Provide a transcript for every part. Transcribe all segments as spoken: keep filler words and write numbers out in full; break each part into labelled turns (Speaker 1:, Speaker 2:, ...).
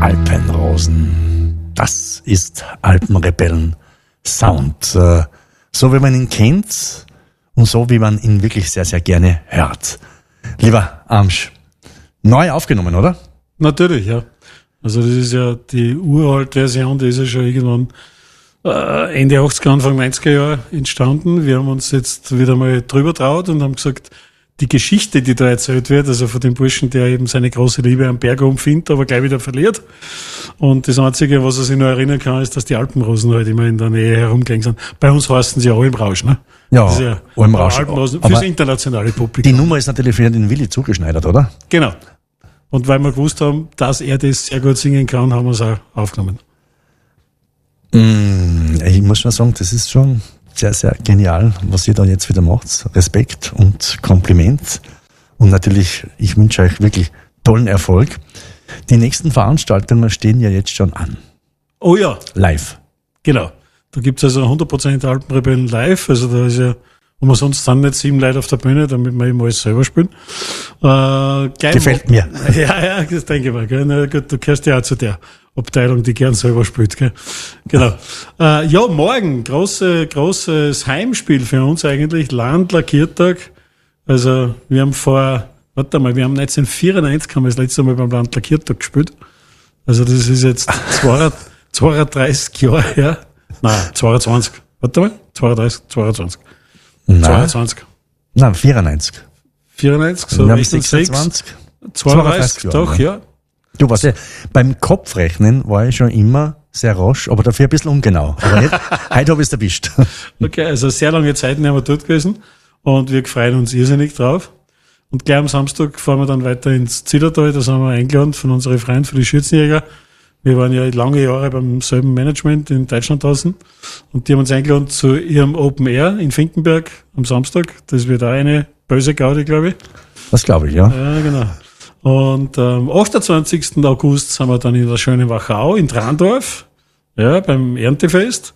Speaker 1: Alpenrosen. Das ist Alpenrebellen Sound. So wie man ihn kennt und so wie man ihn wirklich sehr, sehr gerne hört. Lieber Amsch, neu aufgenommen, oder?
Speaker 2: Natürlich, ja. Also das ist ja die uralte Version, die ist ja schon irgendwann äh, Ende achtziger, Anfang neunziger Jahre entstanden. Wir haben uns jetzt wieder mal drüber traut und haben gesagt, die Geschichte, die da erzählt wird, also von dem Burschen, der eben seine große Liebe am Berg oben findet, aber gleich wieder verliert. Und das Einzige, was er sich noch erinnern kann, ist, dass die Alpenrosen halt immer in der Nähe herumgegangen sind. Bei uns heißen sie ja Almrausch, ne?
Speaker 1: Ja,
Speaker 2: das ist ja
Speaker 1: Almrausch.
Speaker 2: Alpenrosen fürs internationale Publikum.
Speaker 1: Die Nummer ist natürlich für den Willi zugeschneidert, oder?
Speaker 2: Genau. Und weil wir gewusst haben, dass er das sehr gut singen kann, haben wir es auch aufgenommen.
Speaker 1: Mm, ich muss schon sagen, das ist schon sehr, sehr genial, was ihr da jetzt wieder macht. Respekt und Kompliment. Und natürlich, ich wünsche euch wirklich tollen Erfolg. Die nächsten Veranstaltungen stehen ja jetzt schon an.
Speaker 2: Oh ja.
Speaker 1: Live.
Speaker 2: Genau. Da gibt's also hundert Prozent Alpenrebellen live. Also da ist ja, und wir sonst sind nicht sieben Leute auf der Bühne, damit wir eben alles selber spielen. Äh,
Speaker 1: Gefällt mir.
Speaker 2: Ja, ja, das denke ich mal. Gell? Na gut, du gehörst ja auch zu der Abteilung, die gern selber spielt. Gell? Genau. Äh, ja, morgen, große, großes Heimspiel für uns eigentlich, Landler-Kirtag. Also wir haben vor, warte mal, wir haben neunzehnhundertvierundneunzig haben wir das letzte Mal beim Landler-Kirtag gespielt. Also das ist jetzt zweiunddreißig Jahre her. Nein, zweiundzwanzig. Warte mal, zweiunddreißig, zweiundzwanzig.
Speaker 1: Nein.
Speaker 2: zweiundzwanzig.
Speaker 1: Nein, vierundneunzig.
Speaker 2: vierundneunzig, so
Speaker 1: wir haben
Speaker 2: Richtung
Speaker 1: sechsundzwanzig.
Speaker 2: zweiunddreißig,
Speaker 1: Jahre,
Speaker 2: doch, ja.
Speaker 1: Du weißt ja, beim Kopfrechnen war ich schon immer sehr rasch, aber dafür ein bisschen ungenau. Aber jetzt, heute habe ich es erwischt.
Speaker 2: Okay, also sehr lange Zeiten haben wir dort gewesen und wir freuen uns irrsinnig drauf. Und gleich am Samstag fahren wir dann weiter ins Zillertal, da sind wir eingeladen von unseren Freunden für die Schürzenjäger. Wir waren ja lange Jahre beim selben Management in Deutschland draußen und die haben uns eingeladen zu ihrem Open Air in Finkenberg am Samstag. Das wird auch eine böse Gaudi, glaube ich.
Speaker 1: Das glaube ich, ja.
Speaker 2: Ja, genau. Und am achtundzwanzigsten August sind wir dann in der schönen Wachau in Trandorf, ja, beim Erntefest.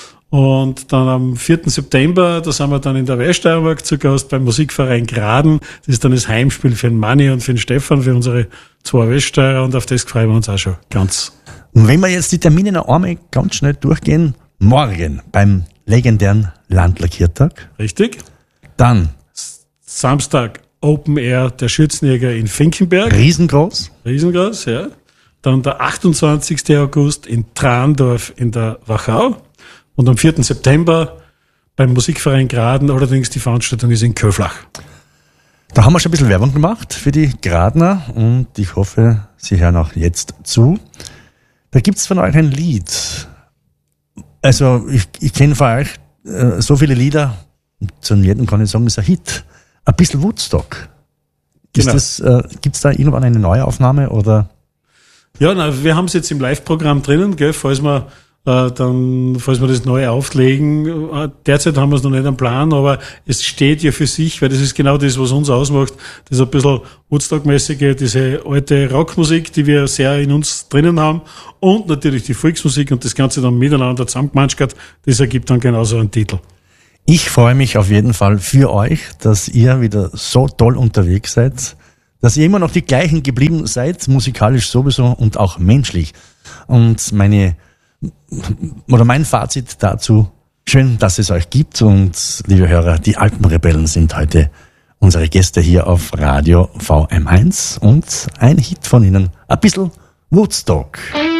Speaker 2: Und dann am vierten September, da sind wir dann in der Weststeiermark zu Gast beim Musikverein Graden. Das ist dann das Heimspiel für den Manni und für den Stefan, für unsere zwei Weststeirer und auf das freuen wir uns auch schon ganz.
Speaker 1: Und wenn wir jetzt die Termine noch einmal ganz schnell durchgehen, morgen beim legendären Landler-Kirtag.
Speaker 2: Richtig.
Speaker 1: Dann
Speaker 2: Samstag Open Air der Schürzenjäger in Finkenberg.
Speaker 1: Riesengroß.
Speaker 2: Riesengroß, ja. Dann der achtundzwanzigsten August in Trandorf in der Wachau. Und am vierten September beim Musikverein Graden, allerdings die Veranstaltung ist in Köflach.
Speaker 1: Da haben wir schon ein bisschen Werbung gemacht für die Gradner und ich hoffe, Sie hören auch jetzt zu. Da gibt's von euch ein Lied. Also ich, ich kenne von euch äh, so viele Lieder, zu jedem kann ich sagen, ist ein Hit. Ein bisschen Woodstock. Ist
Speaker 2: Genau.
Speaker 1: das, äh, gibt's da irgendwann eine Neuaufnahme oder?
Speaker 2: Ja, na, wir haben es jetzt im Live-Programm drinnen, gell, falls wir äh, dann, falls wir das neu auflegen. Äh, derzeit haben wir es noch nicht am Plan, aber es steht ja für sich, weil das ist genau das, was uns ausmacht. Das ist ein bisschen Woodstock-mäßige, diese alte Rockmusik, die wir sehr in uns drinnen haben und natürlich die Volksmusik und das Ganze dann miteinander zusammengemanschert. Das ergibt dann genauso einen Titel.
Speaker 1: Ich freue mich auf jeden Fall für euch, dass ihr wieder so toll unterwegs seid, dass ihr immer noch die gleichen geblieben seid, musikalisch sowieso und auch menschlich. Und meine, oder mein Fazit dazu, schön, dass es euch gibt und liebe Hörer, die Alpenrebellen sind heute unsere Gäste hier auf Radio V M eins und ein Hit von ihnen, ein bisschen Woodstock.